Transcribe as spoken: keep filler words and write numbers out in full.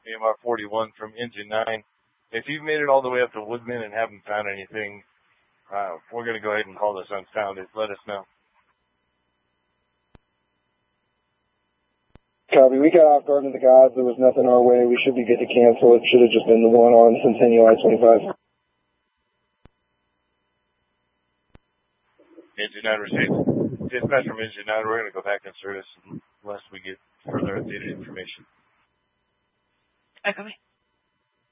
A M R forty-one from Engine nine. If you've made it all the way up to Woodman and haven't found anything, uh, we're going to go ahead and call this unfounded. Let us know. Copy. We got off guard in the guys. There was nothing our way. We should be good to cancel. It should have just been the one on Centennial I twenty-five. Engine nine received. Dispatch from Engine nine. We're going to go back in service unless we get further updated information. I copy.